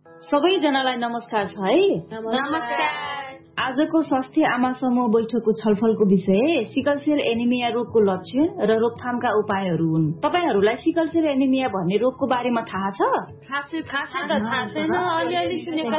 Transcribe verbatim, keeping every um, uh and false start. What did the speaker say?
सबैजनालाई नमस्कार छ है। नमस्कार। आजको स्वास्थ्य आमा समूह बैठकको छलफलको विषय सिकल सेल एनिमिया रोगको लक्षण र रोकथामका उपायहरू हुन्। तपाईहरूलाई सिकल सेल एनिमिया भन्ने रोगको बारेमा थाहा छ? खासै थाहा छैन, अलिअलि सुनेको